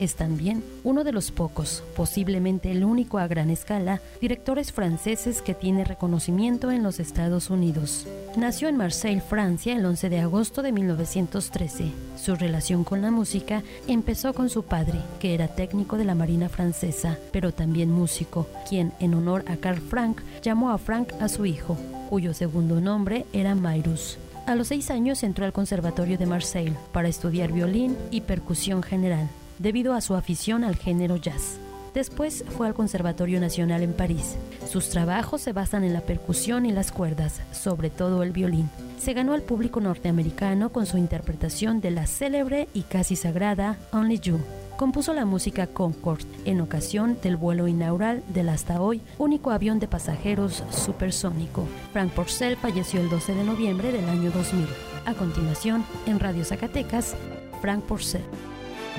Es también uno de los pocos, posiblemente el único a gran escala, directores franceses que tiene reconocimiento en los Estados Unidos. Nació en Marseille, Francia, el 11 de agosto de 1913. Su relación con la música empezó con su padre, que era técnico de la Marina francesa, pero también músico, quien, en honor a Carl Frank, llamó a Frank a su hijo, cuyo segundo nombre era Mayrus. A los 6 años entró al Conservatorio de Marseille para estudiar violín y percusión general, debido a su afición al género jazz. Después fue al Conservatorio Nacional en París. Sus trabajos se basan en la percusión y las cuerdas, sobre todo el violín. Se ganó al público norteamericano con su interpretación de la célebre y casi sagrada Only You. Compuso la música Concorde en ocasión del vuelo inaugural del hasta hoy único avión de pasajeros supersónico. Frank Porcel falleció el 12 de noviembre del año 2000. A continuación, en Radio Zacatecas, Frank Porcel.